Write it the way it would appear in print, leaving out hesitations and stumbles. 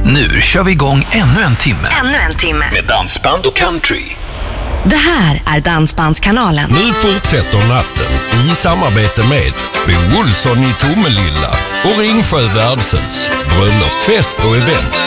Nu kör vi igång ännu en timme. Ännu en timme. Med dansband och country. Det här är Dansbandskanalen. Nu fortsätter natten i samarbete med Bo Olsson i Tomelilla och Ringsjö Värdshus. Bröllop, fest och event.